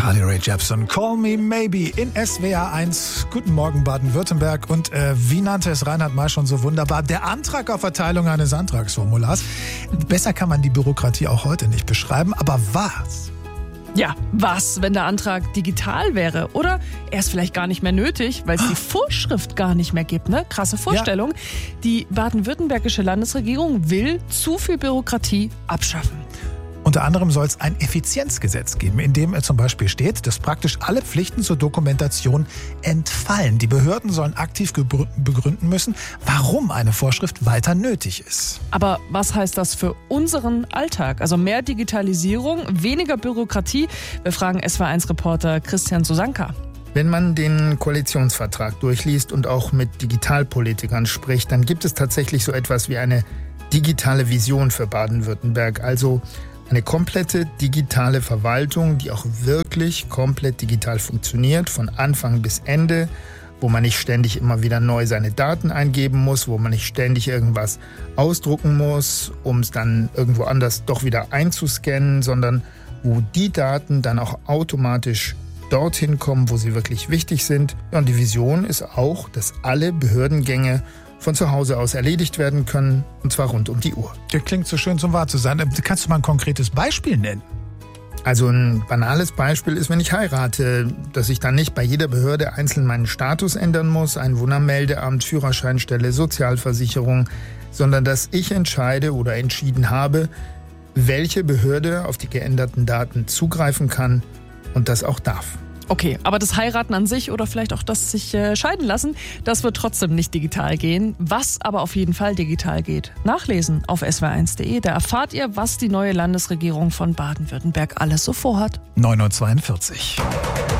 Carly Rae Jepsen, Call Me Maybe in SWR 1. Guten Morgen Baden-Württemberg. Und wie nannte es Reinhard May schon so wunderbar, der Antrag auf Erteilung eines Antragsformulars. Besser kann man die Bürokratie auch heute nicht beschreiben, aber was? Ja, was, wenn der Antrag digital wäre? Oder er ist vielleicht gar nicht mehr nötig, weil es die Vorschrift gar nicht mehr gibt. Ne? Krasse Vorstellung. Ja. Die baden-württembergische Landesregierung will zu viel Bürokratie abschaffen. Unter anderem soll es ein Effizienzgesetz geben, in dem zum Beispiel steht, dass praktisch alle Pflichten zur Dokumentation entfallen. Die Behörden sollen aktiv begründen müssen, warum eine Vorschrift weiter nötig ist. Aber was heißt das für unseren Alltag? Also mehr Digitalisierung, weniger Bürokratie? Wir fragen SWR1-Reporter Christian Susanka. Wenn man den Koalitionsvertrag durchliest und auch mit Digitalpolitikern spricht, dann gibt es tatsächlich so etwas wie eine digitale Vision für Baden-Württemberg. Also eine komplette digitale Verwaltung, die auch wirklich komplett digital funktioniert, von Anfang bis Ende, wo man nicht ständig immer wieder neu seine Daten eingeben muss, wo man nicht ständig irgendwas ausdrucken muss, um es dann irgendwo anders doch wieder einzuscannen, sondern wo die Daten dann auch automatisch dorthin kommen, wo sie wirklich wichtig sind. Ja, und die Vision ist auch, dass alle Behördengänge von zu Hause aus erledigt werden können, und zwar rund um die Uhr. Das klingt so schön zum wahr zu sein. Kannst du mal ein konkretes Beispiel nennen? Also ein banales Beispiel ist, wenn ich heirate, dass ich dann nicht bei jeder Behörde einzeln meinen Status ändern muss, Einwohnermeldeamt, Führerscheinstelle, Sozialversicherung, sondern dass ich entscheide oder entschieden habe, welche Behörde auf die geänderten Daten zugreifen kann und das auch darf. Okay, aber das Heiraten an sich oder vielleicht auch das sich scheiden lassen, das wird trotzdem nicht digital gehen. Was aber auf jeden Fall digital geht, nachlesen auf swr1.de. Da erfahrt ihr, was die neue Landesregierung von Baden-Württemberg alles so vorhat. 9:42 Uhr.